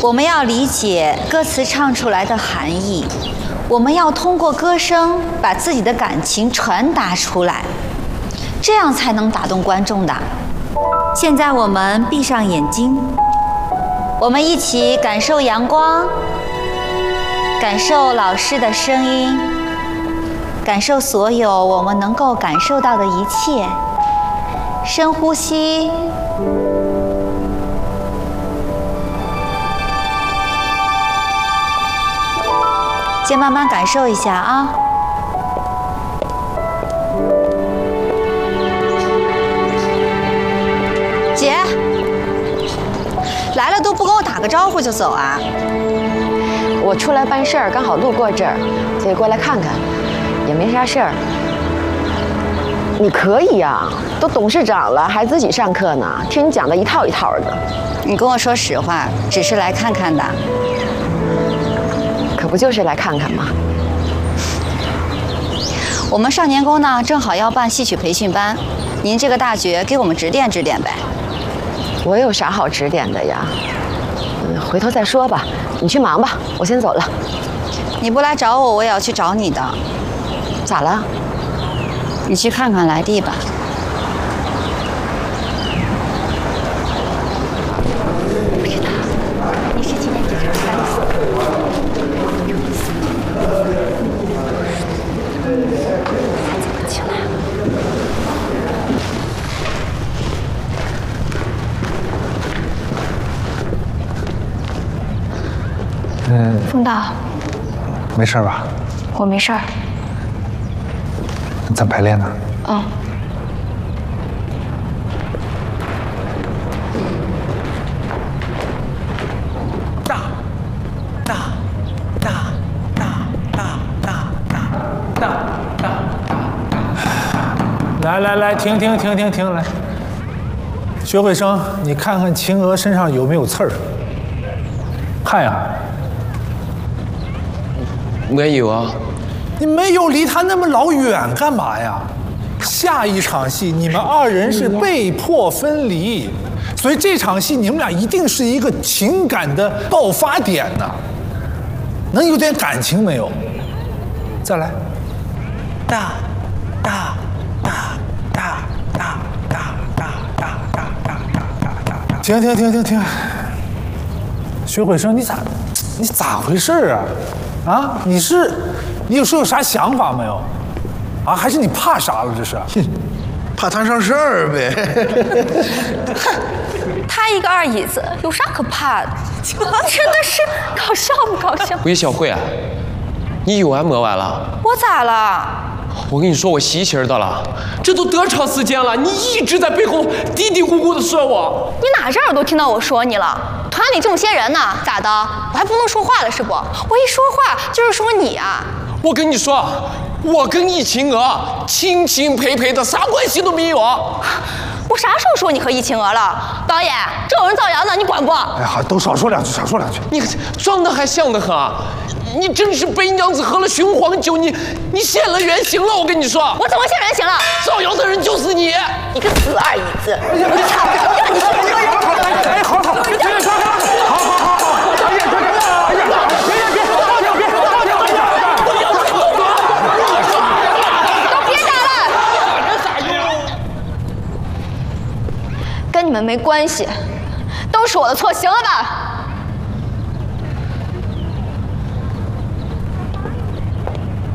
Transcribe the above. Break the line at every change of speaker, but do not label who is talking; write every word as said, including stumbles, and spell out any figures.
我们要理解歌词唱出来的含义，我们要通过歌声把自己的感情传达出来，这样才能打动观众的。现在我们闭上眼睛，我们一起感受阳光，感受老师的声音，感受所有我们能够感受到的一切。深呼吸，先慢慢感受一下啊。姐，来了都不跟我打个招呼就走啊？
我出来办事儿，刚好路过这儿，所以过来看看，也没啥事儿。你可以呀，都董事长了，还自己上课呢，听你讲的一套一套的。
你跟我说实话，只是来看看的。
可不就是来看看吗？
我们少年宫呢，正好要办戏曲培训班，您这个大角给我们指点指点呗。
我有啥好指点的呀？嗯，回头再说吧。你去忙吧，我先走了。
你不来找我，我也要去找你的。
咋了？
你去看看来地吧。不是他，你是今天这场单词。有意思。还怎么起来？
嗯，
风道，
没事吧？
我没事儿。
咱排练呢？
嗯。
大，大，大，大，大，大，大，大，大。来来来，停停停停停，来。学会生，你看看晴娥身上有没有刺儿？看呀。
没有啊。
你没有离他那么老远干嘛呀？下一场戏你们二人是被迫分离，所以这场戏你们俩一定是一个情感的爆发点呢。能有点感情没有？再来。大，大，大，大，大，大，大，大，大，大，大，大。停停停停停！徐慧生，你咋，你咋回事啊？啊，你是？你有是有啥想法没有？啊，还是你怕啥了？这是？
怕摊上事儿呗。
哼，他一个二椅子，有啥可怕的？真的是搞笑不搞笑？
喂，小慧啊，你有完没完了？
我咋了？
我跟你说，我吸气儿的了，这都多长时间了？你一直在背后嘀嘀咕咕的说我。
你哪只耳朵听到我说你了？团里这么些人呢，咋的？我还不能说话了是不？我一说话就是说你啊。
我跟你说，我跟易晴娥亲亲陪陪的，啥关系都没有。
我啥时候说你和易晴娥了？导演，这有人造谣呢，你管不？
哎，好，都少说两句，少说两句。
你装的还像得很啊！你真是被娘子喝了雄黄酒，你你现了原形了！我跟你说，
我怎么现原形了？
造谣的人就是你！
你个死二椅子！
哎呀，你唱，你唱，哎，好好，别别说，好好好好，哎呀，别别，哎呀，别别别，放掉，别放掉，哎呀，
都别打了！跟你们没关系，都是我的错，行了吧？